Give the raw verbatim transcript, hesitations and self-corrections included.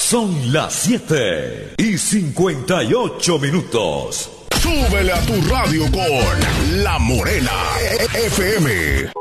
Son las siete y cincuenta y ocho minutos. Súbele a tu radio con La Morena F M.